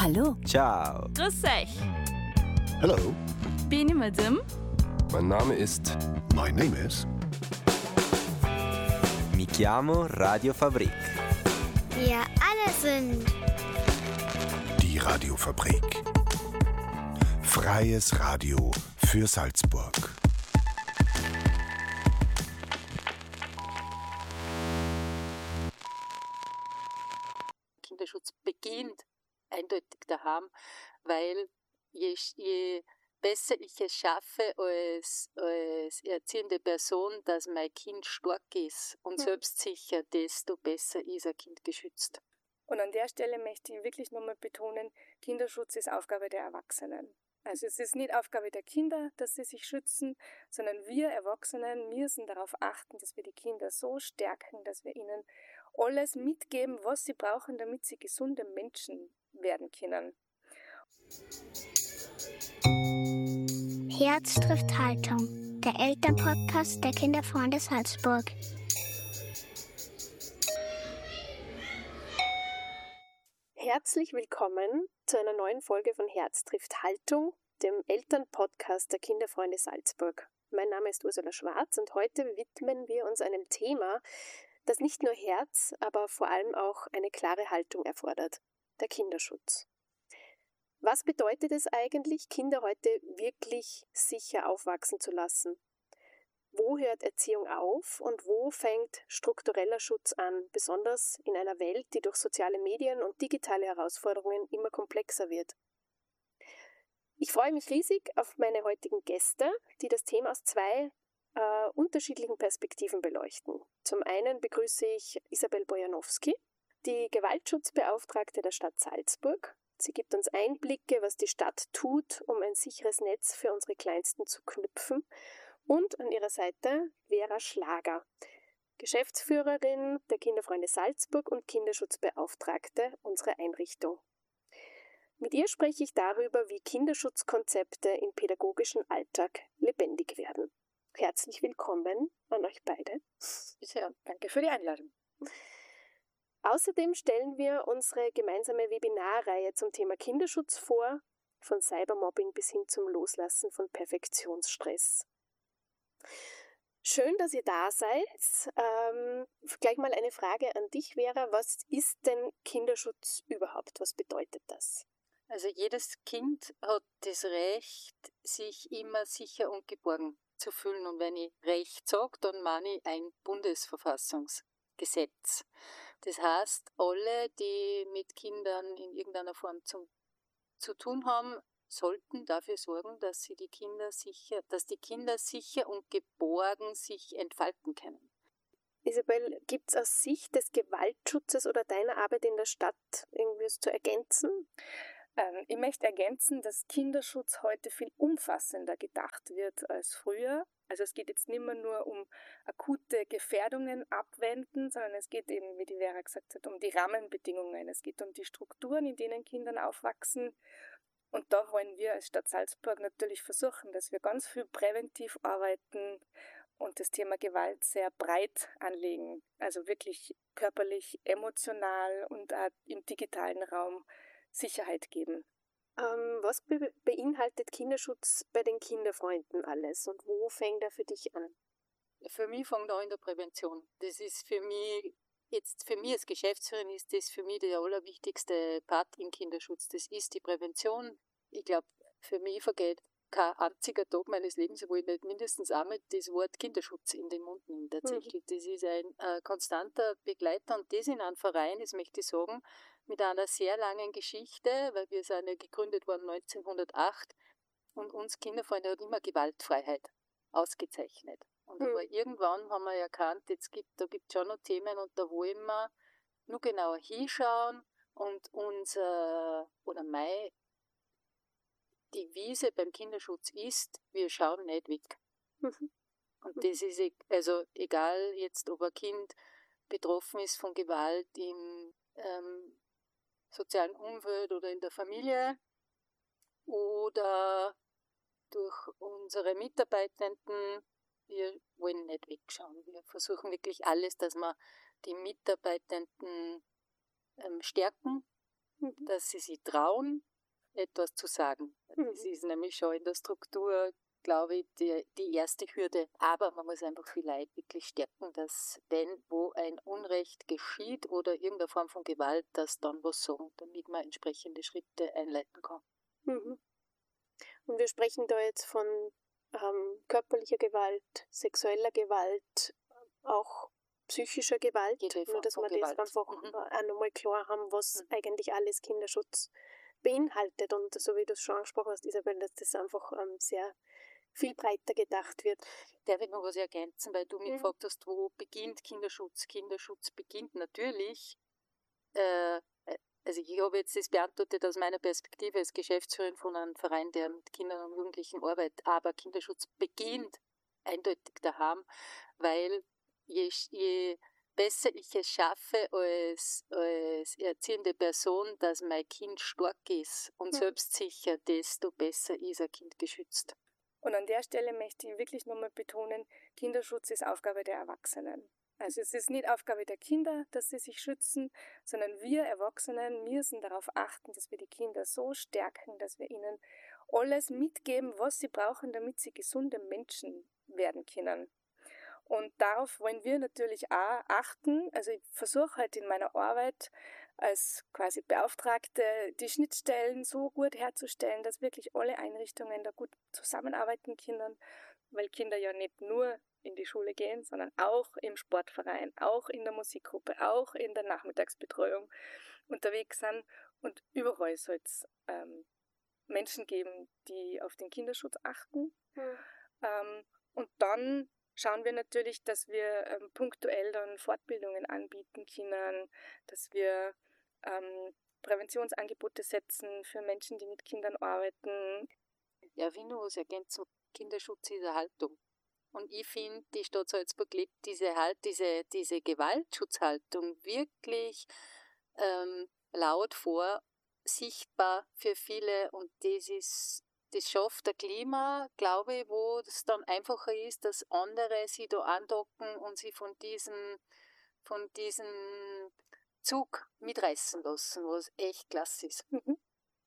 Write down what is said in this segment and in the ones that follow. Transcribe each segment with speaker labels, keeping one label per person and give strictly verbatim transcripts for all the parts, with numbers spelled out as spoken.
Speaker 1: Hallo.
Speaker 2: Ciao.
Speaker 3: Grüß euch.
Speaker 4: Hello.
Speaker 3: Bin ich Madame?
Speaker 4: Mein Name ist... My name is...
Speaker 2: Mi chiamo Radio Fabrik.
Speaker 5: Wir alle sind...
Speaker 4: Die Radiofabrik. Freies Radio für Salzburg.
Speaker 6: Kinderschutz beginnt eindeutig daheim, weil je, je besser ich es schaffe als, als erziehende Person, dass mein Kind stark ist und selbstsicher, desto besser ist ein Kind geschützt.
Speaker 7: Und an der Stelle möchte ich wirklich nochmal betonen, Kinderschutz ist Aufgabe der Erwachsenen. Also es ist nicht Aufgabe der Kinder, dass sie sich schützen, sondern wir Erwachsenen müssen darauf achten, dass wir die Kinder so stärken, dass wir ihnen alles mitgeben, was sie brauchen, damit sie gesunde Menschen werden können.
Speaker 5: Herz trifft Haltung, der Elternpodcast der Kinderfreunde Salzburg.
Speaker 8: Herzlich willkommen zu einer neuen Folge von Herz trifft Haltung, dem Elternpodcast der Kinderfreunde Salzburg. Mein Name ist Ursula Schwarz und heute widmen wir uns einem Thema, das nicht nur Herz, aber vor allem auch eine klare Haltung erfordert: der Kinderschutz. Was bedeutet es eigentlich, Kinder heute wirklich sicher aufwachsen zu lassen? Wo hört Erziehung auf und wo fängt struktureller Schutz an, besonders in einer Welt, die durch soziale Medien und digitale Herausforderungen immer komplexer wird? Ich freue mich riesig auf meine heutigen Gäste, die das Thema aus zwei äh, unterschiedlichen Perspektiven beleuchten. Zum einen begrüße ich Isabel Bojanowski, die Gewaltschutzbeauftragte der Stadt Salzburg. Sie gibt uns Einblicke, was die Stadt tut, um ein sicheres Netz für unsere Kleinsten zu knüpfen. Und an ihrer Seite Vera Schlager, Geschäftsführerin der Kinderfreunde Salzburg und Kinderschutzbeauftragte unserer Einrichtung. Mit ihr spreche ich darüber, wie Kinderschutzkonzepte im pädagogischen Alltag lebendig werden. Herzlich willkommen an euch beide.
Speaker 7: Ja, danke für die Einladung.
Speaker 8: Außerdem stellen wir unsere gemeinsame Webinarreihe zum Thema Kinderschutz vor, von Cybermobbing bis hin zum Loslassen von Perfektionsstress. Schön, dass ihr da seid. Ähm, gleich mal eine Frage an dich, Vera. Was ist denn Kinderschutz überhaupt? Was bedeutet das?
Speaker 6: Also jedes Kind hat das Recht, sich immer sicher und geborgen zu fühlen. Und wenn ich Recht sage, dann meine ich ein Bundesverfassungsgesetz. Das heißt, alle, die mit Kindern in irgendeiner Form zum, zu tun haben, sollten dafür sorgen, dass sie die Kinder sicher, dass die Kinder sicher und geborgen sich entfalten können.
Speaker 8: Isabel, gibt es aus Sicht des Gewaltschutzes oder deiner Arbeit in der Stadt irgendwas zu ergänzen?
Speaker 7: Ähm, ich möchte ergänzen, dass Kinderschutz heute viel umfassender gedacht wird als früher. Also es geht jetzt nicht mehr nur um akute Gefährdungen abwenden, sondern es geht eben, wie die Vera gesagt hat, um die Rahmenbedingungen. Es geht um die Strukturen, in denen Kinder aufwachsen. Und da wollen wir als Stadt Salzburg natürlich versuchen, dass wir ganz viel präventiv arbeiten und das Thema Gewalt sehr breit anlegen. Also wirklich körperlich, emotional und auch im digitalen Raum Sicherheit geben.
Speaker 8: Ähm, was be- beinhaltet Kinderschutz bei den Kinderfreunden alles und wo fängt er für dich an?
Speaker 6: Für mich fängt er an in der Prävention. Das ist für mich, jetzt für mich als Geschäftsführerin ist das für mich der allerwichtigste Part im Kinderschutz. Das ist die Prävention. Ich glaube, für mich vergeht kein einziger Tag meines Lebens, wo ich nicht mindestens einmal das Wort Kinderschutz in den Mund nehme. Tatsächlich, mhm. Das ist ein äh, konstanter Begleiter und das in einem Verein, das möchte ich sagen, mit einer sehr langen Geschichte, weil wir sind ja gegründet worden neunzehnhundertacht und uns Kinderfreunde hat immer Gewaltfreiheit ausgezeichnet. Und mhm. aber irgendwann haben wir erkannt, jetzt gibt, da gibt es schon noch Themen und da wollen wir nur genauer hinschauen und unser, oder mein die Wiese beim Kinderschutz ist, wir schauen nicht weg. Mhm. Und das ist, also egal jetzt, ob ein Kind betroffen ist von Gewalt im ähm, sozialen Umfeld oder in der Familie oder durch unsere Mitarbeitenden, wir wollen nicht wegschauen. Wir versuchen wirklich alles, dass wir die Mitarbeitenden ähm, stärken mhm. dass sie sich trauen, etwas zu sagen. Mhm. Das ist nämlich schon in der Struktur, glaube ich, die, die erste Hürde. Aber man muss einfach vielleicht wirklich stärken, dass wenn wo ein Unrecht geschieht oder irgendeine Form von Gewalt, dass dann was sagen, damit man entsprechende Schritte einleiten kann.
Speaker 8: Mhm. Und wir sprechen da jetzt von ähm, körperlicher Gewalt, sexueller Gewalt, auch psychischer Gewalt, nur dass wir das einfach mhm. auch nochmal klar haben, was mhm. eigentlich alles Kinderschutz beinhaltet. Und so wie du es schon angesprochen hast, Isabel, dass das einfach ähm, sehr viel breiter gedacht wird.
Speaker 6: Darf ich noch was ergänzen, weil du mich mhm. gefragt hast, wo beginnt Kinderschutz? Kinderschutz beginnt natürlich, äh, also ich habe jetzt das beantwortet aus meiner Perspektive als Geschäftsführerin von einem Verein, der mit Kindern und Jugendlichen arbeitet, aber Kinderschutz beginnt eindeutig daheim, weil je, je besser ich es schaffe als, als erziehende Person, dass mein Kind stark ist und mhm. selbstsicher, desto besser ist ein Kind geschützt.
Speaker 7: Und an der Stelle möchte ich wirklich nochmal betonen, Kinderschutz ist Aufgabe der Erwachsenen. Also es ist nicht Aufgabe der Kinder, dass sie sich schützen, sondern wir Erwachsenen müssen darauf achten, dass wir die Kinder so stärken, dass wir ihnen alles mitgeben, was sie brauchen, damit sie gesunde Menschen werden können. Und darauf wollen wir natürlich auch achten. Also ich versuche halt in meiner Arbeit als quasi Beauftragte die Schnittstellen so gut herzustellen, dass wirklich alle Einrichtungen da gut zusammenarbeiten können, weil Kinder ja nicht nur in die Schule gehen, sondern auch im Sportverein, auch in der Musikgruppe, auch in der Nachmittagsbetreuung unterwegs sind. Und überall soll es ähm, Menschen geben, die auf den Kinderschutz achten. Mhm. Ähm, und dann schauen wir natürlich, dass wir ähm, punktuell dann Fortbildungen anbieten können, dass wir ähm, Präventionsangebote setzen für Menschen, die mit Kindern arbeiten.
Speaker 6: Ja, wie nur was ergänzen, Kinderschutz ist eine Haltung. Und ich finde, die Stadt Salzburg lebt diese, halt, diese, diese Gewaltschutzhaltung wirklich ähm, laut vor, sichtbar für viele. Und das ist, das schafft ein Klima, glaube ich, wo es dann einfacher ist, dass andere sich da andocken und sich von diesem, von diesem Zug mitreißen lassen, was echt klasse ist.
Speaker 8: Mhm.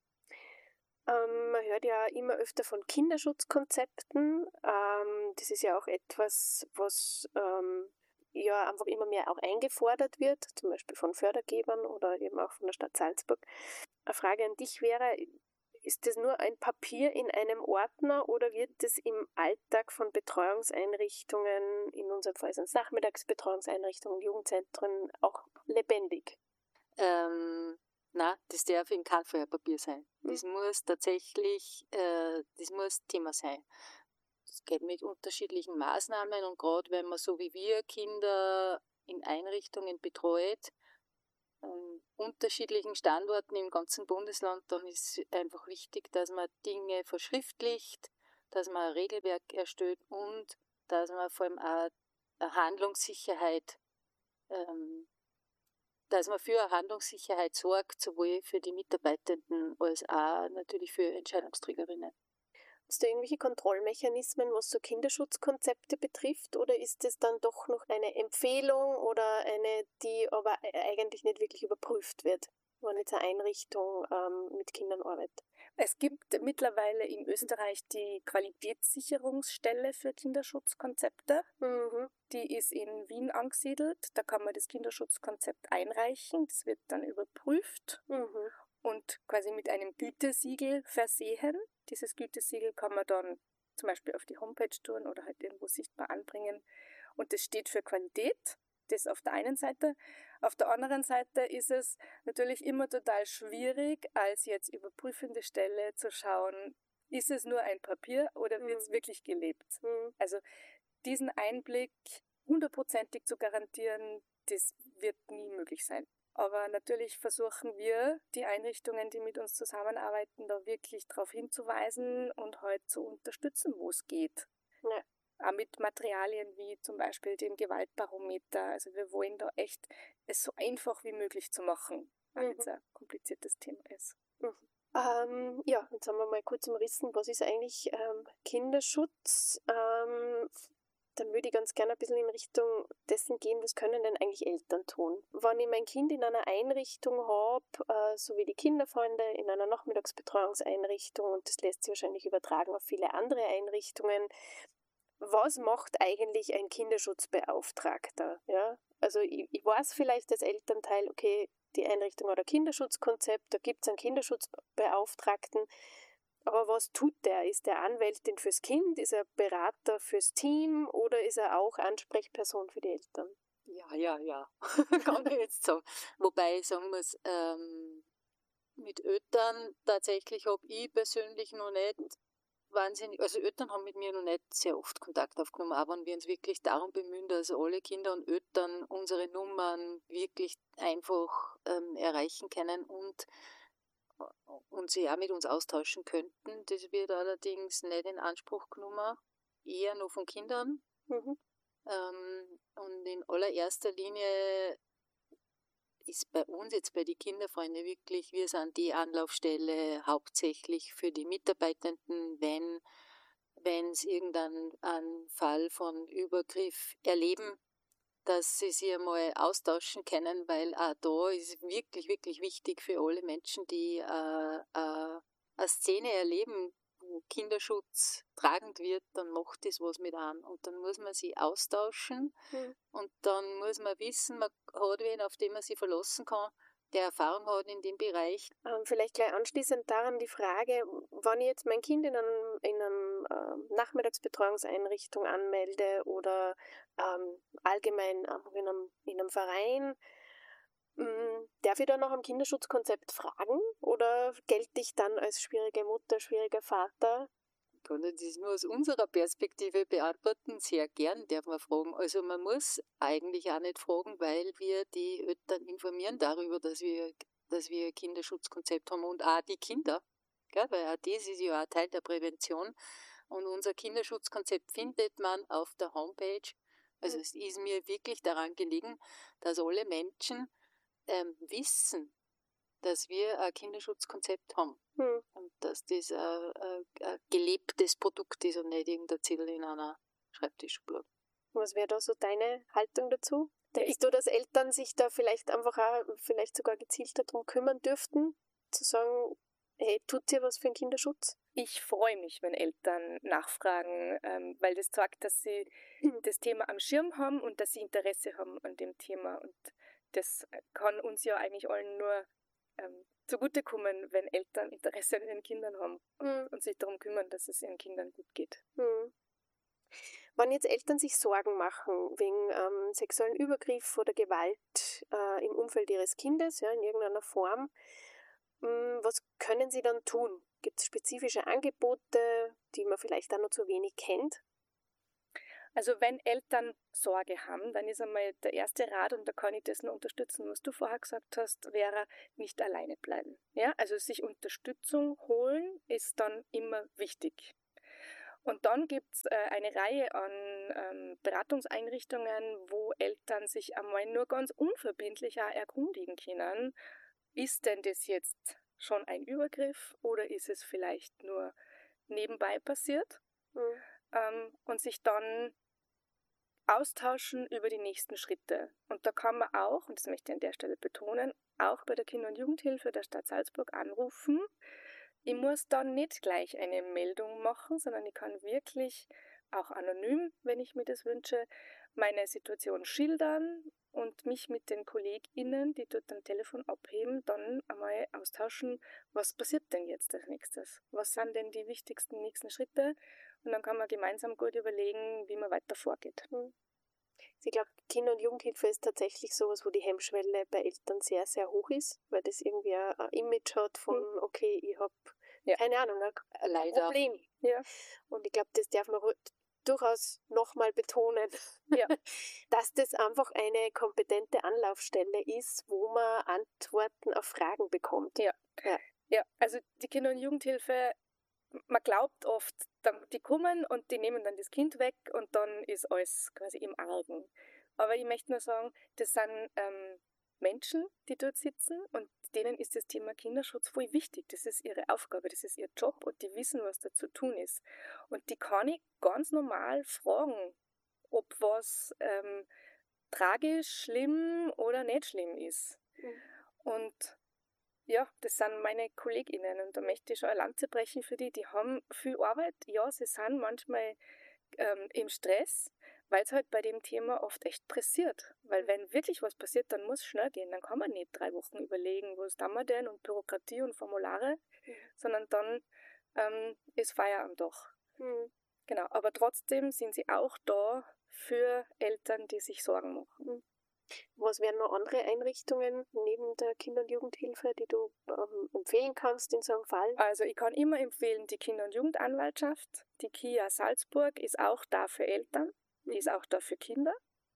Speaker 8: Ähm, man hört ja immer öfter von Kinderschutzkonzepten. Ähm, das ist ja auch etwas, was ähm, ja einfach immer mehr auch eingefordert wird, zum Beispiel von Fördergebern oder eben auch von der Stadt Salzburg. Eine Frage an dich wäre, ist das nur ein Papier in einem Ordner oder wird das im Alltag von Betreuungseinrichtungen, in unserem Fall sind es Nachmittagsbetreuungseinrichtungen, Jugendzentren, auch lebendig?
Speaker 6: Ähm... Nein, das darf in keinem Fall ein Papier sein. Das mhm. muss tatsächlich, äh, das muss Thema sein. Es geht mit unterschiedlichen Maßnahmen und gerade wenn man so wie wir Kinder in Einrichtungen betreut, an unterschiedlichen Standorten im ganzen Bundesland, dann ist einfach wichtig, dass man Dinge verschriftlicht, dass man ein Regelwerk erstellt und dass man vor allem auch eine Handlungssicherheit ähm, dass man für eine Handlungssicherheit sorgt, sowohl für die Mitarbeitenden als auch natürlich für Entscheidungsträgerinnen.
Speaker 8: Hast du irgendwelche Kontrollmechanismen, was so Kinderschutzkonzepte betrifft, oder ist es dann doch noch eine Empfehlung oder eine, die aber eigentlich nicht wirklich überprüft wird, wenn jetzt eine Einrichtung ähm, mit Kindern arbeitet?
Speaker 7: Es gibt mittlerweile in Österreich die Qualitätssicherungsstelle für Kinderschutzkonzepte. Mhm. Die ist in Wien angesiedelt. Da kann man das Kinderschutzkonzept einreichen. Das wird dann überprüft mhm. und quasi mit einem Gütesiegel versehen. Dieses Gütesiegel kann man dann zum Beispiel auf die Homepage tun oder halt irgendwo sichtbar anbringen. Und das steht für Qualität. Das auf der einen Seite. Auf der anderen Seite ist es natürlich immer total schwierig, als jetzt überprüfende Stelle zu schauen, ist es nur ein Papier oder wird es mhm. wirklich gelebt? Mhm. Also diesen Einblick hundertprozentig zu garantieren, das wird nie möglich sein. Aber natürlich versuchen wir, die Einrichtungen, die mit uns zusammenarbeiten, da wirklich darauf hinzuweisen und halt zu unterstützen, wo es geht. Ja. Auch mit Materialien wie zum Beispiel dem Gewaltbarometer. Also wir wollen da echt es so einfach wie möglich zu machen, weil mhm. es ein kompliziertes Thema ist.
Speaker 8: Mhm. Ähm, ja, jetzt haben wir mal kurz umrissen, was ist eigentlich ähm, Kinderschutz. Ähm, dann würde ich ganz gerne ein bisschen in Richtung dessen gehen, was können denn eigentlich Eltern tun? Wenn ich mein Kind in einer Einrichtung habe, äh, so wie die Kinderfreunde, in einer Nachmittagsbetreuungseinrichtung, und das lässt sich wahrscheinlich übertragen auf viele andere Einrichtungen, was macht eigentlich ein Kinderschutzbeauftragter? Ja? Also ich, ich weiß vielleicht als Elternteil, okay, die Einrichtung hat ein Kinderschutzkonzept, da gibt es einen Kinderschutzbeauftragten, aber was tut der? Ist der Anwältin fürs Kind? Ist er Berater fürs Team? Oder ist er auch Ansprechperson für die Eltern?
Speaker 6: Ja, ja, ja, kann ich jetzt sagen. Wobei ich sagen muss, ähm, mit Eltern tatsächlich habe ich persönlich noch nicht wahnsinnig, also Eltern haben mit mir noch nicht sehr oft Kontakt aufgenommen, aber wenn wir uns wirklich darum bemühen, dass alle Kinder und Eltern unsere Nummern wirklich einfach ähm, erreichen können und und sie auch mit uns austauschen könnten. Das wird allerdings nicht in Anspruch genommen, eher nur von Kindern.
Speaker 8: Mhm.
Speaker 6: Ähm, und in allererster Linie ist bei uns jetzt bei den Kinderfreunden wirklich, wir sind die Anlaufstelle hauptsächlich für die Mitarbeitenden, wenn wenn sie irgendeinen Fall von Übergriff erleben, dass sie sich einmal austauschen können, weil auch da ist wirklich, wirklich wichtig für alle Menschen, die äh, äh, eine Szene erleben, wo Kinderschutz tragend wird, dann macht das was mit einem. Und dann muss man sich austauschen
Speaker 8: Mhm.
Speaker 6: und dann muss man wissen, man hat wen, auf den man sich verlassen kann, der Erfahrung hat in dem Bereich.
Speaker 8: Ähm, vielleicht gleich anschließend daran die Frage, wenn ich jetzt mein Kind in einem, in einem äh, Nachmittagsbetreuungseinrichtung anmelde oder ähm, allgemein einfach in einem, in einem Verein, mh, darf ich dann noch am Kinderschutzkonzept fragen oder gelte ich dann als schwierige Mutter, schwieriger Vater?
Speaker 6: Ich kann das nur aus unserer Perspektive beantworten, sehr gern darf man fragen. Also man muss eigentlich auch nicht fragen, weil wir die Eltern informieren darüber, dass wir, dass wir ein Kinderschutzkonzept haben und auch die Kinder, gell? Weil auch das ist ja auch Teil der Prävention. Und unser Kinderschutzkonzept findet man auf der Homepage. Also es ist mir wirklich daran gelegen, dass alle Menschen ähm, wissen, dass wir ein Kinderschutzkonzept haben.
Speaker 8: Hm.
Speaker 6: Und dass das ein, ein, ein gelebtes Produkt ist und nicht irgendein Zettel in einer Schreibtischschublade.
Speaker 8: Was wäre da so deine Haltung dazu? Denkst du, dass Eltern sich da vielleicht einfach auch, vielleicht sogar gezielter darum kümmern dürften, zu sagen, hey, tut ihr was für den Kinderschutz?
Speaker 7: Ich freue mich, wenn Eltern nachfragen, ähm, weil das zeigt, dass sie das Thema am Schirm haben und dass sie Interesse haben an dem Thema. Und das kann uns ja eigentlich allen nur ähm, zugutekommen, wenn Eltern Interesse an ihren Kindern haben
Speaker 8: Mhm.
Speaker 7: und sich darum kümmern, dass es ihren Kindern gut geht.
Speaker 8: Hm. Wenn jetzt Eltern sich Sorgen machen wegen ähm, sexuellen Übergriff oder Gewalt äh, im Umfeld ihres Kindes, ja, in irgendeiner Form, mh, was können sie dann tun? Gibt es spezifische Angebote, die man vielleicht auch noch zu wenig kennt?
Speaker 7: Also wenn Eltern Sorge haben, dann ist einmal der erste Rat, und da kann ich das nur unterstützen, was du vorher gesagt hast, wäre nicht alleine bleiben. Ja, also sich Unterstützung holen ist dann immer wichtig. Und dann gibt es äh, eine Reihe an ähm, Beratungseinrichtungen, wo Eltern sich einmal nur ganz unverbindlich auch erkundigen können, ist denn das jetzt schon ein Übergriff oder ist es vielleicht nur nebenbei passiert?
Speaker 8: Mhm.
Speaker 7: Ähm, und sich dann austauschen über die nächsten Schritte. Und da kann man auch, und das möchte ich an der Stelle betonen, auch bei der Kinder- und Jugendhilfe der Stadt Salzburg anrufen. Ich muss dann nicht gleich eine Meldung machen, sondern ich kann wirklich auch anonym, wenn ich mir das wünsche, meine Situation schildern und mich mit den KollegInnen, die dort am Telefon abheben, dann einmal austauschen, was passiert denn jetzt als nächstes? Was sind denn die wichtigsten nächsten Schritte? Und dann kann man gemeinsam gut überlegen, wie man weiter vorgeht.
Speaker 8: Ich glaube, Kinder- und Jugendhilfe ist tatsächlich sowas, wo die Hemmschwelle bei Eltern sehr, sehr hoch ist, weil das irgendwie ein Image hat von, okay, ich habe,
Speaker 7: Ja.
Speaker 8: keine Ahnung, ein
Speaker 6: Leider.
Speaker 8: Problem.
Speaker 7: Ja.
Speaker 8: Und ich glaube, das darf man ru- durchaus nochmal betonen,
Speaker 7: Ja.
Speaker 8: dass das einfach eine kompetente Anlaufstelle ist, wo man Antworten auf Fragen bekommt.
Speaker 7: Ja. Ja, also die Kinder- und Jugendhilfe, man glaubt oft, die kommen und die nehmen dann das Kind weg und dann ist alles quasi im Argen. Aber ich möchte nur sagen, das sind ähm, Menschen, die dort sitzen und denen ist das Thema Kinderschutz voll wichtig. Das ist ihre Aufgabe, das ist ihr Job und die wissen, was da zu tun ist. Und die kann ich ganz normal fragen, ob was ähm, tragisch, schlimm oder nicht schlimm ist. Mhm. Und ja, das sind meine KollegInnen und da möchte ich schon eine Lanze brechen für die. Die haben viel Arbeit. Ja, sie sind manchmal ähm, im Stress, weil es halt bei dem Thema oft echt pressiert. Weil wenn wirklich was passiert, dann muss es schnell gehen. Dann kann man nicht drei Wochen überlegen, was tun wir denn und Bürokratie und Formulare, mhm. sondern dann ähm, ist Feierabend doch. Mhm. Genau, aber trotzdem sind sie auch da für Eltern, die sich Sorgen machen.
Speaker 8: Mhm. Was wären noch andere Einrichtungen neben der Kinder- und Jugendhilfe, die du ähm, empfehlen kannst in so einem Fall?
Speaker 7: Also ich kann immer empfehlen, die Kinder- und Jugendanwaltschaft. Die K I A Salzburg ist auch da für Eltern, die ist auch da für Kinder.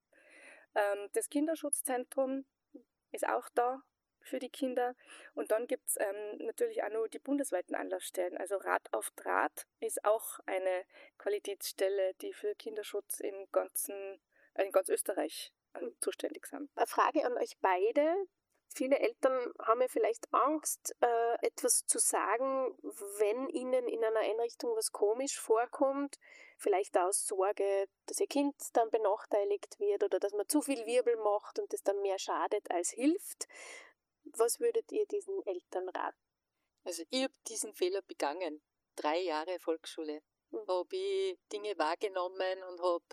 Speaker 7: Ähm, das Kinderschutzzentrum ist auch da für die Kinder. Und dann gibt es ähm, natürlich auch noch die bundesweiten Anlaufstellen. Also Rat auf Draht ist auch eine Qualitätsstelle, die für Kinderschutz im ganzen, äh, in ganz Österreich äh, zuständig sind.
Speaker 8: Eine Frage an euch beide. Viele Eltern haben ja vielleicht Angst, äh, etwas zu sagen, wenn ihnen in einer Einrichtung was komisch vorkommt. Vielleicht aus Sorge, dass ihr Kind dann benachteiligt wird oder dass man zu viel Wirbel macht und das dann mehr schadet als hilft. Was würdet ihr diesen Eltern raten?
Speaker 6: Also ich habe diesen Fehler begangen. Drei Jahre Volksschule. Mhm. Habe ich Dinge wahrgenommen und habe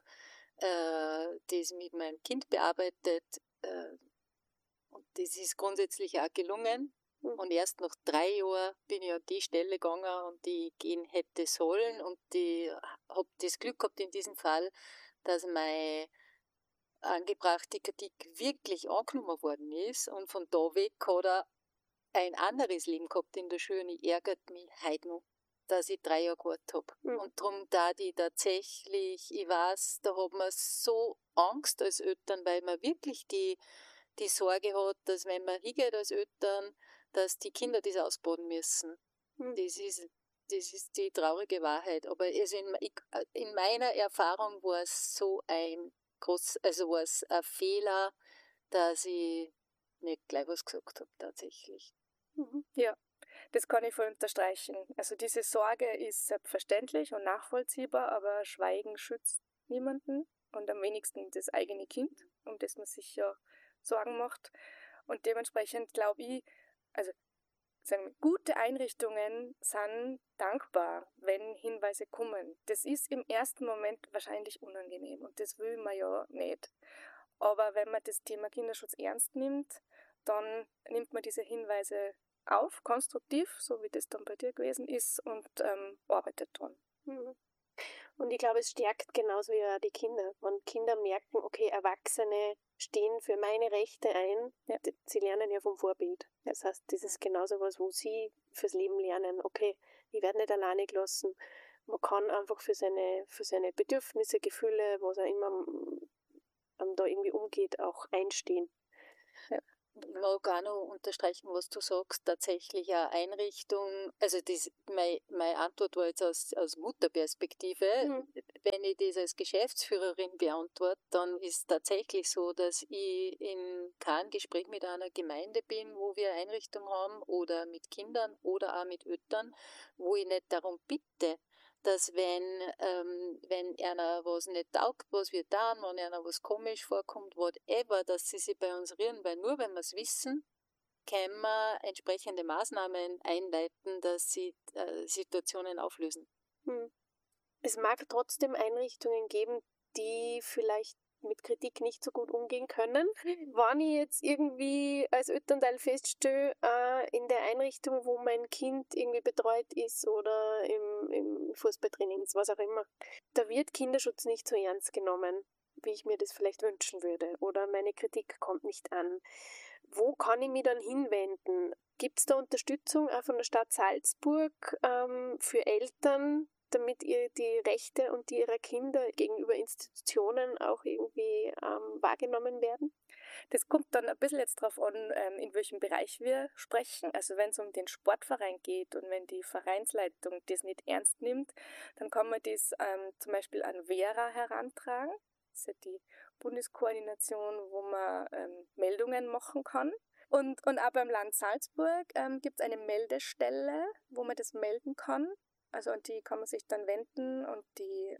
Speaker 6: äh, das mit meinem Kind bearbeitet. Äh, und das ist grundsätzlich auch gelungen. Mhm. Und erst nach drei Jahren bin ich an die Stelle gegangen und die gehen hätte sollen. Und ich habe das Glück gehabt in diesem Fall, dass meine angebrachte Kritik wirklich angenommen worden ist und von da weg hat er ein anderes Leben gehabt in der Schule und ich ärgert mich heute noch, dass ich drei Jahre gewartet habe. Mhm. Und darum da die tatsächlich, ich weiß, da hat man so Angst als Eltern, weil man wirklich die, die Sorge hat, dass wenn man hingeht als Eltern, dass die Kinder das ausbaden müssen. Mhm. Das ist Das ist die traurige Wahrheit. Aber also in, in meiner Erfahrung war es so ein groß, also war es ein Fehler, dass ich nicht gleich was gesagt habe, tatsächlich.
Speaker 7: Mhm. Ja, das kann ich voll unterstreichen. Also diese Sorge ist selbstverständlich und nachvollziehbar, aber Schweigen schützt niemanden und am wenigsten das eigene Kind, um das man sich ja Sorgen macht. Und dementsprechend glaube ich, also sagen, gute Einrichtungen sind dankbar, wenn Hinweise kommen. Das ist im ersten Moment wahrscheinlich unangenehm und das will man ja nicht. Aber wenn man das Thema Kinderschutz ernst nimmt, dann nimmt man diese Hinweise auf, konstruktiv, so wie das dann bei dir gewesen ist, und ähm, arbeitet dran.
Speaker 8: Mhm. Und ich glaube, es stärkt genauso ja die Kinder. Wenn Kinder merken, okay, Erwachsene stehen für meine Rechte ein, ja. Sie lernen ja vom Vorbild. Das heißt, das ist genauso was, wo sie fürs Leben lernen, okay, ich werde nicht alleine gelassen. Man kann einfach für seine, für seine Bedürfnisse, Gefühle, was auch immer um, da irgendwie umgeht, auch einstehen.
Speaker 6: Ja. Ich mag auch noch unterstreichen, was du sagst, tatsächlich eine Einrichtung, also das, meine, meine Antwort war jetzt aus, aus Mutterperspektive, mhm. Wenn ich das als Geschäftsführerin beantworte, dann ist es tatsächlich so, dass ich in keinem Gespräch mit einer Gemeinde bin, wo wir eine Einrichtung haben oder mit Kindern oder auch mit Eltern, wo ich nicht darum bitte, dass wenn, ähm, wenn einer was nicht taugt, was wir tun, wenn einer was komisch vorkommt, whatever, dass sie sich bei uns rühren, weil nur wenn wir es wissen, können wir entsprechende Maßnahmen einleiten, dass sie äh, Situationen auflösen.
Speaker 8: Hm. Es mag trotzdem Einrichtungen geben, die vielleicht mit Kritik nicht so gut umgehen können. Wenn ich jetzt irgendwie als Elternteil feststelle, äh, in der Einrichtung, wo mein Kind irgendwie betreut ist oder im, im Fußballtraining, was auch immer, da wird Kinderschutz nicht so ernst genommen, wie ich mir das vielleicht wünschen würde, oder meine Kritik kommt nicht an. Wo kann ich mich dann hinwenden? Gibt es da Unterstützung auch von der Stadt Salzburg ähm, für Eltern, damit ihr die Rechte und die ihrer Kinder gegenüber Institutionen auch irgendwie ähm, wahrgenommen werden?
Speaker 7: Das kommt dann ein bisschen jetzt darauf an, ähm, in welchem Bereich wir sprechen. Also wenn es um den Sportverein geht und wenn die Vereinsleitung das nicht ernst nimmt, dann kann man das ähm, zum Beispiel an Vera herantragen. Das ist ja die Bundeskoordination, wo man ähm, Meldungen machen kann. Und, und auch beim Land Salzburg ähm, gibt es eine Meldestelle, wo man das melden kann. Also an die kann man sich dann wenden und die ähm,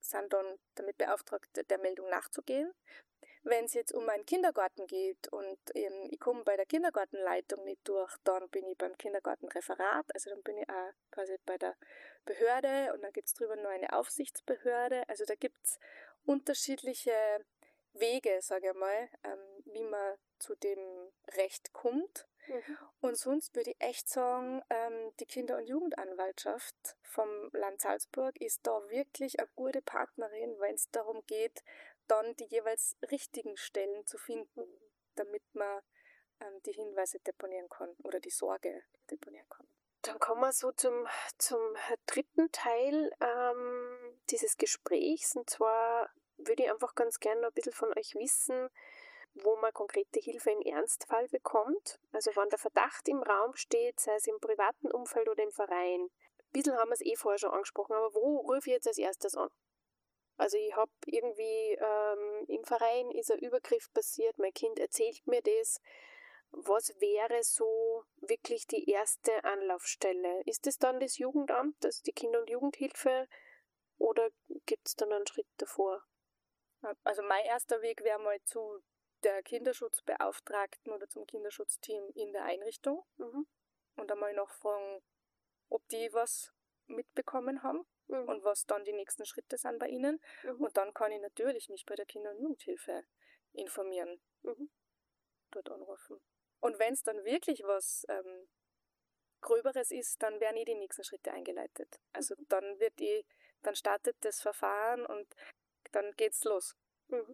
Speaker 7: sind dann damit beauftragt, der Meldung nachzugehen. Wenn es jetzt um einen Kindergarten geht und ähm, ich komme bei der Kindergartenleitung nicht durch, dann bin ich beim Kindergartenreferat, also dann bin ich auch quasi bei der Behörde und dann gibt es drüber noch eine Aufsichtsbehörde. Also da gibt es unterschiedliche Wege, sage ich mal, ähm, wie man zu dem Recht kommt. Mhm. Und sonst würde ich echt sagen, ähm, die Kinder- und Jugendanwaltschaft vom Land Salzburg ist da wirklich eine gute Partnerin, wenn es darum geht, dann die jeweils richtigen Stellen zu finden, damit man ähm, die Hinweise deponieren kann oder die Sorge deponieren kann.
Speaker 8: Dann kommen wir so zum, zum dritten Teil ähm, dieses Gesprächs. Und zwar würde ich einfach ganz gerne ein bisschen von euch wissen, wo man konkrete Hilfe im Ernstfall bekommt. Also wenn der Verdacht im Raum steht, sei es im privaten Umfeld oder im Verein. Ein bisschen haben wir es eh vorher schon angesprochen, aber wo rufe ich jetzt als erstes an? Also ich habe irgendwie ähm, im Verein ist ein Übergriff passiert, mein Kind erzählt mir das. Was wäre so wirklich die erste Anlaufstelle? Ist es dann das Jugendamt, also die Kinder- und Jugendhilfe, oder gibt es dann einen Schritt davor?
Speaker 7: Also mein erster Weg wäre mal zu der Kinderschutzbeauftragten oder zum Kinderschutzteam in der Einrichtung mhm. und einmal nachfragen, ob die was mitbekommen haben mhm. und was dann die nächsten Schritte sind bei ihnen. Mhm. Und dann kann ich natürlich mich bei der Kinder- und Jugendhilfe informieren, mhm. dort anrufen. Und wenn es dann wirklich was ähm, Gröberes ist, dann werden eh die nächsten Schritte eingeleitet. Also mhm. dann wird eh, dann startet das Verfahren und dann geht's los.
Speaker 6: Mhm.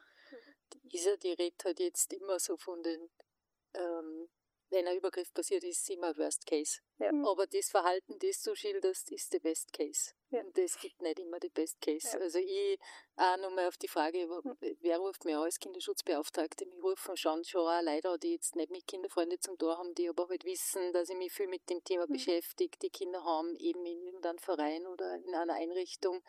Speaker 6: Die Isa, die redet halt jetzt immer so von den, ähm, wenn ein Übergriff passiert ist, immer Worst Case. Ja. Aber das Verhalten, das du schilderst, ist der Best Case. Ja. Und es gibt nicht immer den Best Case. Ja. Also ich auch nochmal auf die Frage, wer ruft mir an als Kinderschutzbeauftragte? Mich rufen schon schon auch Leute, die jetzt nicht mit Kinderfreunde zum Tor haben, die aber halt wissen, dass ich mich viel mit dem Thema mhm. beschäftige. Die Kinder haben eben in irgendeinem Verein oder in einer Einrichtung,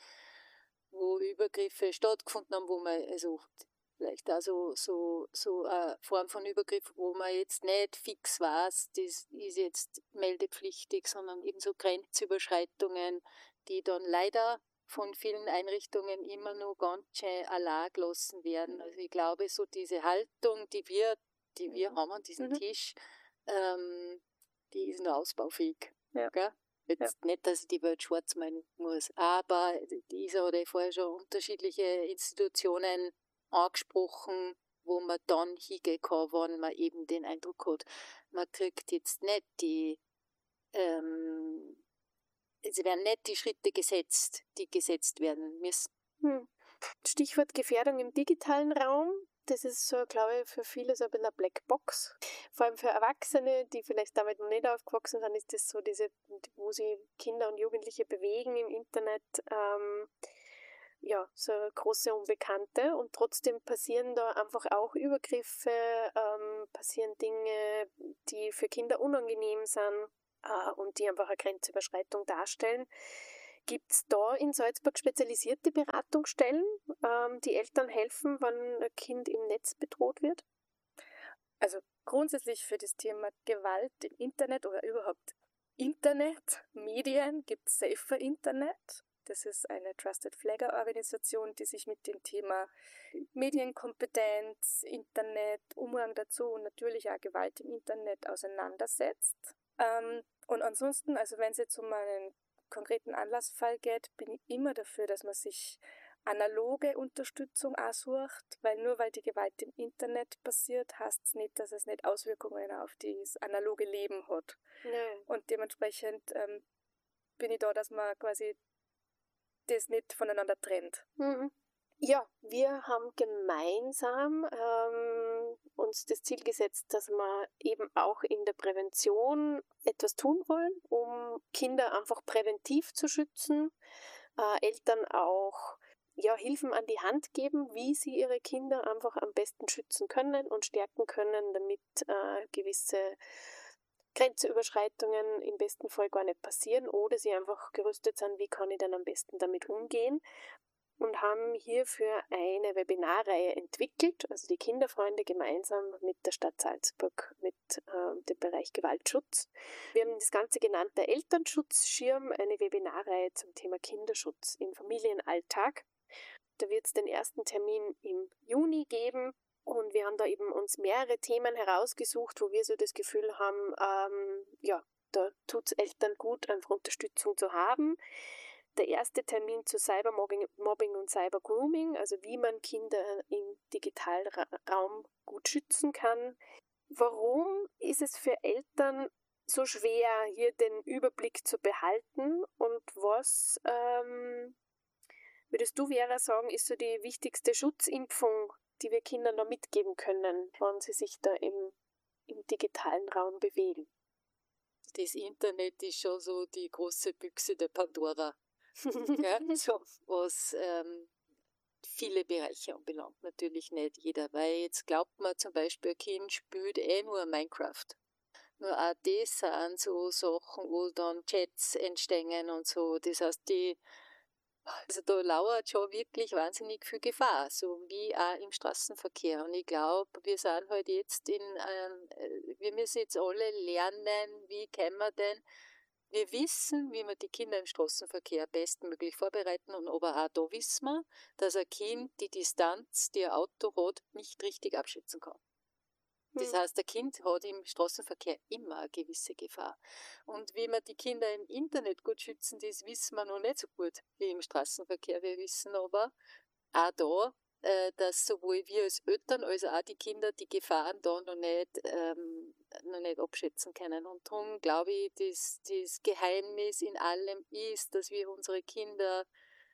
Speaker 6: wo Übergriffe stattgefunden haben, wo man, also vielleicht auch so, so, so eine Form von Übergriff, wo man jetzt nicht fix weiß, das ist jetzt meldepflichtig, sondern eben so Grenzüberschreitungen, die dann leider von vielen Einrichtungen immer nur ganz schön allein gelassen werden. Also ich glaube, so diese Haltung, die wir, die wir mhm. haben an diesem mhm. Tisch, ähm, die ist nur ausbaufähig. Ja. Gell? Jetzt ja. nicht, dass ich die Welt schwarz meinen muss, aber dieser oder vorher schon unterschiedliche Institutionen angesprochen, wo man dann hingehen kann, wenn man eben den Eindruck hat, man kriegt jetzt nicht die, ähm, es werden nicht die Schritte gesetzt, die gesetzt werden müssen.
Speaker 8: Hm. Stichwort Gefährdung im digitalen Raum. Das ist so, glaube ich, für viele so ein bisschen eine Blackbox. Vor allem für Erwachsene, die vielleicht damit noch nicht aufgewachsen sind, ist das so diese, wo sie Kinder und Jugendliche bewegen im Internet, ähm, ja, so große Unbekannte. Und trotzdem passieren da einfach auch Übergriffe, ähm, passieren Dinge, die für Kinder unangenehm sind äh, und die einfach eine Grenzüberschreitung darstellen. Gibt es da in Salzburg spezialisierte Beratungsstellen, ähm, die Eltern helfen, wenn ein Kind im Netz bedroht wird?
Speaker 7: Also grundsätzlich für das Thema Gewalt im Internet oder überhaupt Internet, Medien gibt es Safer Internet. Das ist eine Trusted Flagger Organisation, die sich mit dem Thema Medienkompetenz, Internet, Umgang dazu und natürlich auch Gewalt im Internet auseinandersetzt. Ähm, und ansonsten, also wenn es jetzt um einen konkreten Anlassfall geht, bin ich immer dafür, dass man sich analoge Unterstützung auch sucht, weil nur weil die Gewalt im Internet passiert, heißt es nicht, dass es nicht Auswirkungen auf das analoge Leben hat. Nein. Und dementsprechend ähm, bin ich da, dass man quasi das nicht voneinander trennt.
Speaker 8: Mhm. Ja, wir haben gemeinsam ähm, uns das Ziel gesetzt, dass wir eben auch in der Prävention etwas tun wollen, um Kinder einfach präventiv zu schützen, äh, Eltern auch ja, Hilfen an die Hand geben, wie sie ihre Kinder einfach am besten schützen können und stärken können, damit äh, gewisse Grenzüberschreitungen im besten Fall gar nicht passieren oder sie einfach gerüstet sind, wie kann ich dann am besten damit umgehen. und haben hierfür eine Webinarreihe entwickelt, also die Kinderfreunde gemeinsam mit der Stadt Salzburg, mit äh, dem Bereich Gewaltschutz. Wir haben das Ganze genannt der Elternschutzschirm, eine Webinarreihe zum Thema Kinderschutz im Familienalltag. Da wird es den ersten Termin im Juni geben und wir haben da eben uns mehrere Themen herausgesucht, wo wir so das Gefühl haben, ähm, ja, da tut es Eltern gut, einfach Unterstützung zu haben. Der erste Termin zu Cybermobbing Mobbing und Cybergrooming, also wie man Kinder im digitalen Raum gut schützen kann. Warum ist es für Eltern so schwer, hier den Überblick zu behalten und was ähm, würdest du, Vera, sagen, ist so die wichtigste Schutzimpfung, die wir Kindern noch mitgeben können, wenn sie sich da im, im digitalen Raum bewegen?
Speaker 6: Das Internet ist schon so die große Büchse der Pandora, ja, so, was ähm, viele Bereiche anbelangt. Natürlich nicht jeder, weil jetzt glaubt man zum Beispiel, ein Kind spielt eh nur Minecraft. Nur auch das sind so Sachen, wo dann Chats entstehen und so. Das heißt, die Also da lauert schon wirklich wahnsinnig viel Gefahr, so wie auch im Straßenverkehr. Und ich glaube, wir sind halt jetzt in, ähm, wir müssen jetzt alle lernen, wie können wir denn, wir wissen, wie wir die Kinder im Straßenverkehr bestmöglich vorbereiten, und aber auch da wissen wir, dass ein Kind die Distanz, die ein Auto hat, nicht richtig abschätzen kann. Das heißt, der Kind hat im Straßenverkehr immer eine gewisse Gefahr. Und wie wir die Kinder im Internet gut schützen, das wissen wir noch nicht so gut wie im Straßenverkehr. Wir wissen aber auch da, äh, dass sowohl wir als Eltern als auch die Kinder die Gefahren da noch nicht, ähm, noch nicht abschätzen können. Und darum glaube ich, dass das Geheimnis in allem ist, dass wir unsere Kinder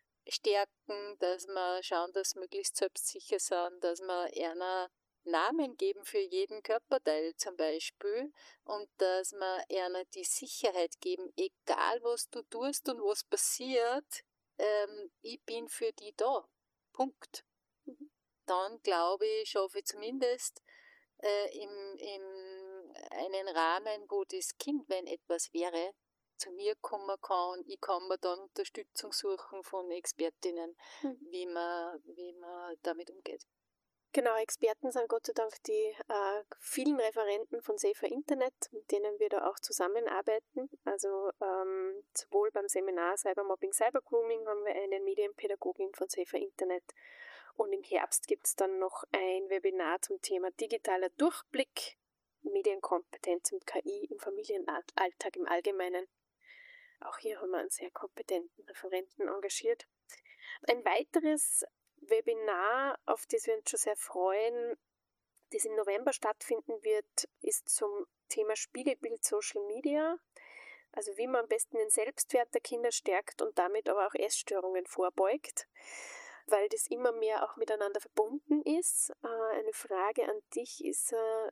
Speaker 6: stärken, dass wir schauen, dass sie möglichst selbstsicher sind, dass wir einer Namen geben für jeden Körperteil zum Beispiel, und dass wir ihnen die Sicherheit geben, egal was du tust und was passiert, ähm, ich bin für die da. Punkt. Mhm. Dann glaube ich, schaffe ich zumindest äh, im, im einen Rahmen, wo das Kind, wenn etwas wäre, zu mir kommen kann, und ich kann mir dann Unterstützung suchen von Expertinnen, mhm. wie man, wie man damit umgeht.
Speaker 8: Genau, Experten sind Gott sei Dank die äh, vielen Referenten von Safer Internet, mit denen wir da auch zusammenarbeiten. Also ähm, sowohl beim Seminar Cybermobbing, Cybergrooming haben wir eine Medienpädagogin von Safer Internet, und im Herbst gibt es dann noch ein Webinar zum Thema digitaler Durchblick, Medienkompetenz und K I im Familienalltag im Allgemeinen. Auch hier haben wir einen sehr kompetenten Referenten engagiert. Ein weiteres Webinar, auf das wir uns schon sehr freuen, das im November stattfinden wird, ist zum Thema Spiegelbild Social Media. Also wie man am besten den Selbstwert der Kinder stärkt und damit aber auch Essstörungen vorbeugt, weil das immer mehr auch miteinander verbunden ist. Eine Frage an dich ist,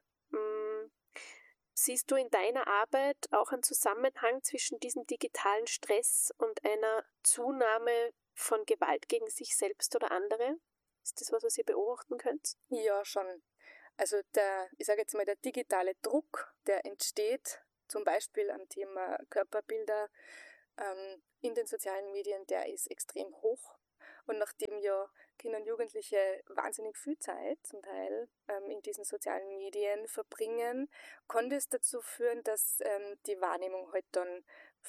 Speaker 8: äh, siehst du in deiner Arbeit auch einen Zusammenhang zwischen diesem digitalen Stress und einer Zunahme von Gewalt gegen sich selbst oder andere? Ist das was, was ihr beobachten könnt?
Speaker 7: Ja, schon. Also der, ich sage jetzt mal, der digitale Druck, der entsteht, zum Beispiel am Thema Körperbilder ähm, in den sozialen Medien, der ist extrem hoch. Und nachdem ja Kinder und Jugendliche wahnsinnig viel Zeit zum Teil ähm, in diesen sozialen Medien verbringen, konnte es dazu führen, dass ähm, die Wahrnehmung halt dann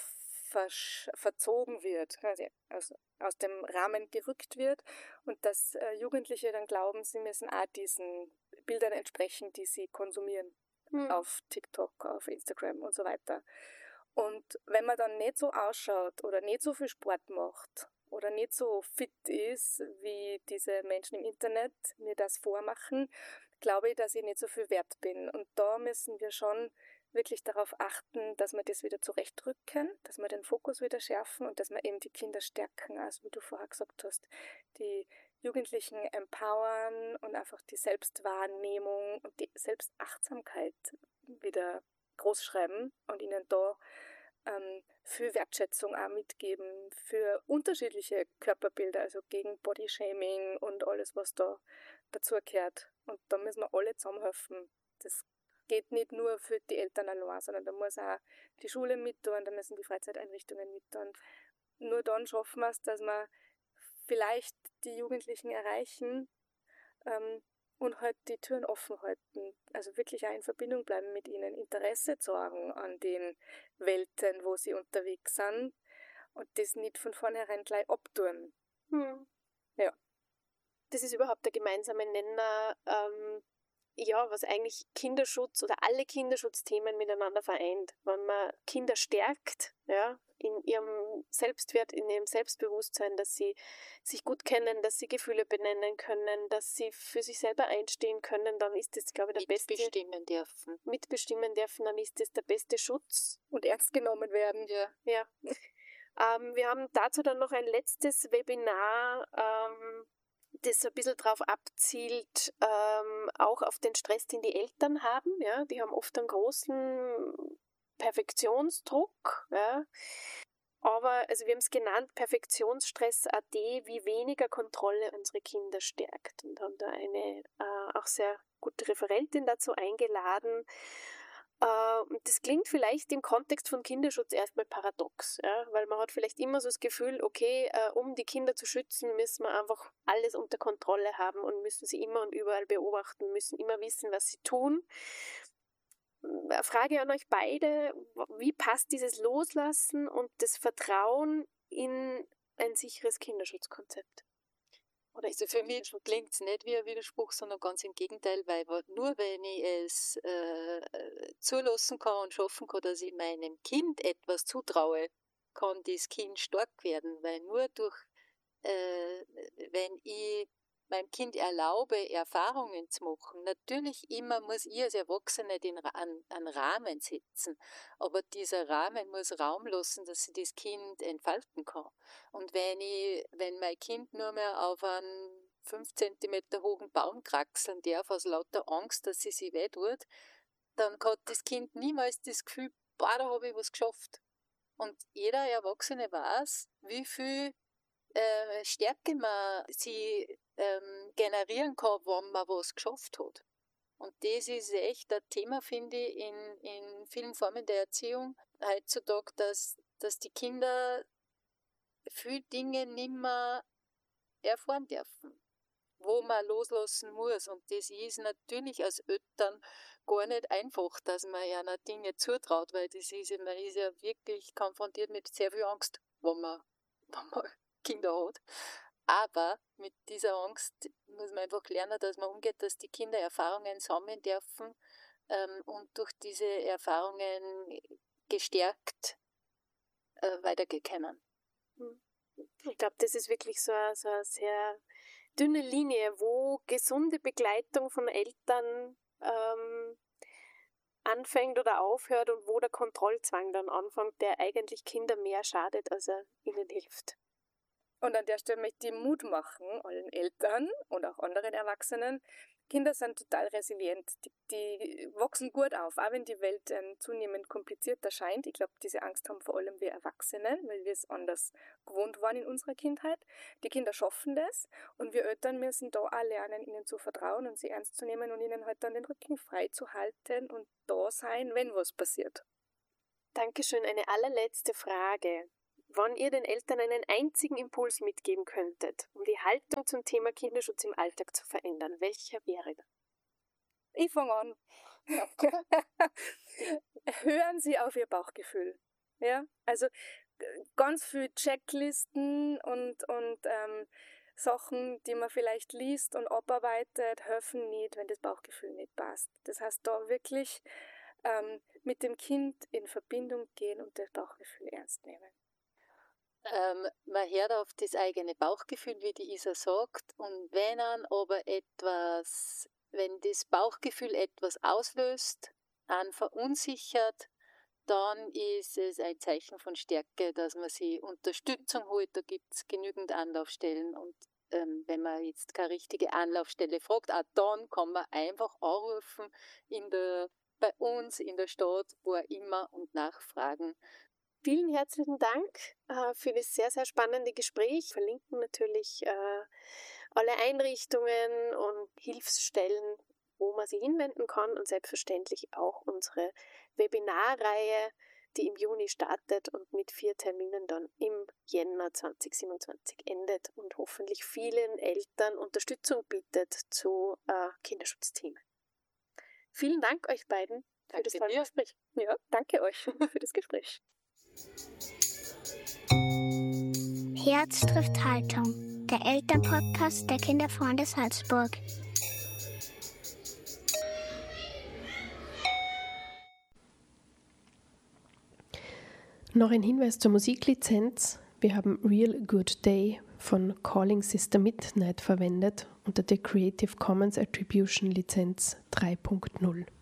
Speaker 7: versch- verzogen wird, quasi aus, aus dem Rahmen gerückt wird, und dass äh, Jugendliche dann glauben, sie müssen auch diesen Bildern entsprechen, die sie konsumieren, mhm. auf TikTok, auf Instagram und so weiter. Und wenn man dann nicht so ausschaut oder nicht so viel Sport macht oder nicht so fit ist, wie diese Menschen im Internet mir das vormachen, glaube ich, dass ich nicht so viel wert bin. Und da müssen wir schon wirklich darauf achten, dass wir das wieder zurechtrücken, dass wir den Fokus wieder schärfen und dass wir eben die Kinder stärken. Also wie du vorher gesagt hast, die Jugendlichen empowern und einfach die Selbstwahrnehmung und die Selbstachtsamkeit wieder großschreiben und ihnen da ähm, viel Wertschätzung auch mitgeben für unterschiedliche Körperbilder, also gegen Bodyshaming und alles, was da dazugehört. Und da müssen wir alle zusammenhelfen. Das geht nicht nur für die Eltern allein, sondern da muss auch die Schule mit tun, da müssen die Freizeiteinrichtungen mit tun. Nur dann schaffen wir es, dass wir vielleicht die Jugendlichen erreichen ähm, und halt die Türen offen halten. Also wirklich auch in Verbindung bleiben mit ihnen, Interesse zeigen an den Welten, wo sie unterwegs sind und das nicht von vornherein gleich abtun.
Speaker 8: Hm.
Speaker 7: Ja.
Speaker 8: Das ist überhaupt der gemeinsame Nenner, ähm, ja, was eigentlich Kinderschutz oder alle Kinderschutzthemen miteinander vereint. Wenn man Kinder stärkt, ja, in ihrem Selbstwert, in ihrem Selbstbewusstsein, dass sie sich gut kennen, dass sie Gefühle benennen können, dass sie für sich selber einstehen können, dann ist das, glaube ich, der beste...
Speaker 6: Mitbestimmen dürfen.
Speaker 8: Mitbestimmen dürfen, dann ist das der beste Schutz.
Speaker 7: Und ernst genommen werden.
Speaker 6: Ja.
Speaker 8: Ja. ähm, wir haben dazu dann noch ein letztes Webinar, ähm, das so ein bisschen darauf abzielt, ähm, auch auf den Stress, den die Eltern haben. Ja? Die haben oft einen großen Perfektionsdruck. Ja? Aber, also wir haben es genannt, Perfektionsstress punkt a t, wie weniger Kontrolle unsere Kinder stärkt. Und haben da eine äh, auch sehr gute Referentin dazu eingeladen. Uh, und das klingt vielleicht im Kontext von Kinderschutz erstmal paradox, ja? Weil man hat vielleicht immer so das Gefühl, okay, uh, um die Kinder zu schützen, müssen wir einfach alles unter Kontrolle haben und müssen sie immer und überall beobachten, müssen immer wissen, was sie tun. Eine Frage an euch beide, wie passt dieses Loslassen und das Vertrauen in ein sicheres Kinderschutzkonzept?
Speaker 6: Oder also für mich klingt es nicht wie ein Widerspruch, sondern ganz im Gegenteil, weil nur wenn ich es äh, zulassen kann und schaffen kann, dass ich meinem Kind etwas zutraue, kann das Kind stark werden, weil nur durch, äh, wenn ich meinem Kind erlaube, Erfahrungen zu machen, natürlich immer muss ich als Erwachsene den, an, einen Rahmen setzen, aber dieser Rahmen muss Raum lassen, dass sich das Kind entfalten kann. Und wenn ich, wenn mein Kind nur mehr auf einen fünf Zentimeter hohen Baum kraxeln darf, aus lauter Angst, dass sie sich weh tut, dann hat das Kind niemals das Gefühl, boah, da habe ich was geschafft. Und jeder Erwachsene weiß, wie viel äh, Stärke man sie ähm, generieren kann, wenn man was geschafft hat. Und das ist echt ein Thema, finde ich, in, in vielen Formen der Erziehung heutzutage, dass, dass die Kinder viele Dinge nicht mehr erfahren dürfen, wo man loslassen muss. Und das ist natürlich als Eltern gar nicht einfach, dass man ja noch Dinge zutraut, weil das ist, man ist ja wirklich konfrontiert mit sehr viel Angst, wenn man, wenn man Kinder hat. Aber mit dieser Angst muss man einfach lernen, dass man umgeht, dass die Kinder Erfahrungen sammeln dürfen ähm, und durch diese Erfahrungen gestärkt äh, weitergehen können.
Speaker 8: Ich glaube, das ist wirklich so eine, so eine sehr dünne Linie, wo gesunde Begleitung von Eltern ähm, anfängt oder aufhört und wo der Kontrollzwang dann anfängt, der eigentlich Kinder mehr schadet, als er ihnen hilft.
Speaker 7: Und an der Stelle möchte ich Mut machen, allen Eltern und auch anderen Erwachsenen. Kinder sind total resilient, die, die wachsen gut auf, auch wenn die Welt ähm, zunehmend komplizierter scheint. Ich glaube, diese Angst haben vor allem wir Erwachsenen, weil wir es anders gewohnt waren in unserer Kindheit. Die Kinder schaffen das und wir Eltern müssen da auch lernen, ihnen zu vertrauen und sie ernst zu nehmen und ihnen halt dann den Rücken frei zu halten und da sein, wenn was passiert.
Speaker 8: Dankeschön. Eine allerletzte Frage. Wenn ihr den Eltern einen einzigen Impuls mitgeben könntet, um die Haltung zum Thema Kinderschutz im Alltag zu verändern, welcher wäre das?
Speaker 7: Ich fange an. Hören Sie auf Ihr Bauchgefühl. Ja, also ganz viele Checklisten und, und ähm, Sachen, die man vielleicht liest und abarbeitet, helfen nicht, wenn das Bauchgefühl nicht passt. Das heißt, da wirklich ähm, mit dem Kind in Verbindung gehen und das Bauchgefühl ernst nehmen.
Speaker 6: Ähm, man hört auf das eigene Bauchgefühl, wie die Isa sagt, und wenn an aber etwas, wenn das Bauchgefühl etwas auslöst, einen verunsichert, dann ist es ein Zeichen von Stärke, dass man sich Unterstützung holt. Da gibt es genügend Anlaufstellen und ähm, wenn man jetzt keine richtige Anlaufstelle fragt, auch dann kann man einfach anrufen in der, bei uns in der Stadt, wo auch immer, und nachfragen.
Speaker 8: Vielen herzlichen Dank äh, für das sehr, sehr spannende Gespräch. Wir verlinken natürlich äh, alle Einrichtungen und Hilfsstellen, wo man sich hinwenden kann und selbstverständlich auch unsere Webinarreihe die im Juni startet und mit vier Terminen dann im Jänner zwanzig siebenundzwanzig endet und hoffentlich vielen Eltern Unterstützung bietet zu äh, Kinderschutzthemen. Vielen Dank euch beiden für
Speaker 6: Danke
Speaker 8: das tolle
Speaker 6: dir.
Speaker 8: Gespräch.
Speaker 7: Ja, danke euch für das Gespräch.
Speaker 5: Herz trifft Haltung, der Elternpodcast der Kinderfreunde Salzburg.
Speaker 1: Noch ein Hinweis zur Musiklizenz. Wir haben Real Good Day von Calling Sister Midnight verwendet unter der Creative Commons Attribution Lizenz drei Punkt null.